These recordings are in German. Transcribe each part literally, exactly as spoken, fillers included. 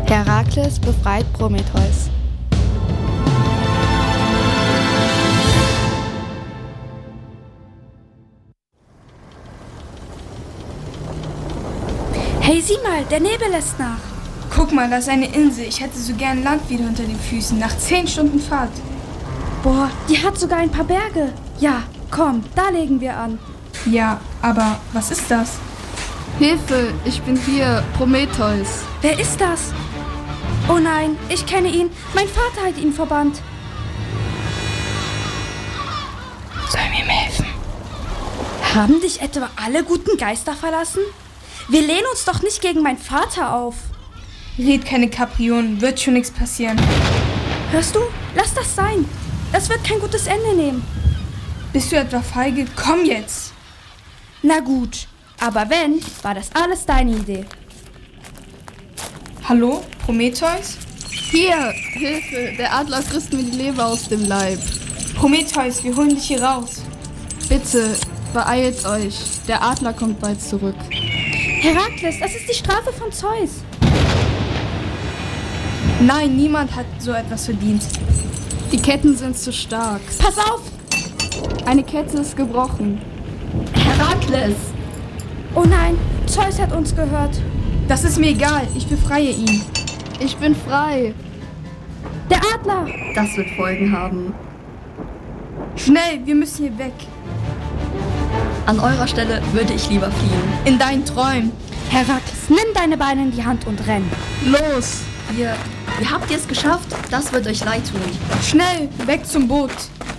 Herakles befreit Prometheus. Hey, sieh mal, der Nebel lässt nach. Guck mal, das ist eine Insel. Ich hätte so gern Land wieder unter den Füßen, nach zehn Stunden Fahrt. Boah, die hat sogar ein paar Berge. Ja, komm, da legen wir an. Ja, aber was ist das? Hilfe, ich bin hier, Prometheus. Wer ist das? Oh nein, ich kenne ihn. Mein Vater hat ihn verbannt. Sollen wir ihm helfen? Haben dich etwa alle guten Geister verlassen? Wir lehnen uns doch nicht gegen meinen Vater auf. Red keine Kapriolen, wird schon nichts passieren. Hörst du? Lass das sein. Das wird kein gutes Ende nehmen. Bist du etwa feige? Komm jetzt! Na gut, aber wenn, war das alles deine Idee. Hallo, Prometheus? Hier, Hilfe, der Adler frisst mir die Leber aus dem Leib. Prometheus, wir holen dich hier raus. Bitte, beeilt euch, der Adler kommt bald zurück. Herakles, das ist die Strafe von Zeus. Nein, niemand hat so etwas verdient. Die Ketten sind zu stark. Pass auf! Eine Kette ist gebrochen. Herakles! Oh nein, Zeus hat uns gehört. Das ist mir egal, ich befreie ihn. Ich bin frei. Der Adler! Das wird Folgen haben. Schnell, wir müssen hier weg. An eurer Stelle würde ich lieber fliehen. In deinen Träumen. Herakles, nimm deine Beine in die Hand und renn. Los! Ihr, ihr habt es geschafft, das wird euch leid tun. Schnell, weg zum Boot.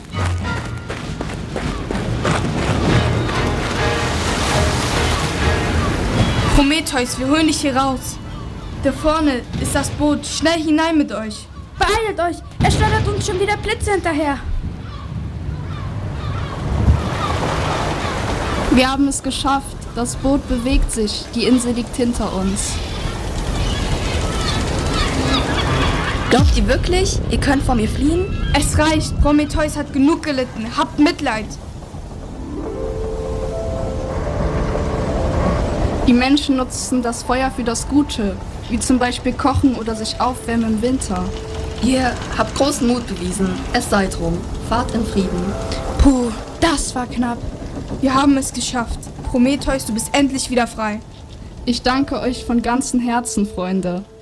Prometheus, wir holen dich hier raus. Da vorne ist das Boot. Schnell hinein mit euch. Beeilt euch, er schleudert uns schon wieder Blitze hinterher. Wir haben es geschafft. Das Boot bewegt sich. Die Insel liegt hinter uns. Glaubt ihr wirklich, ihr könnt vor mir fliehen? Es reicht. Prometheus hat genug gelitten. Habt Mitleid. Die Menschen nutzen das Feuer für das Gute, wie zum Beispiel kochen oder sich aufwärmen im Winter. Ihr habt großen Mut bewiesen. Es sei drum. Fahrt in Frieden. Puh, das war knapp. Wir haben es geschafft. Prometheus, du bist endlich wieder frei. Ich danke euch von ganzem Herzen, Freunde.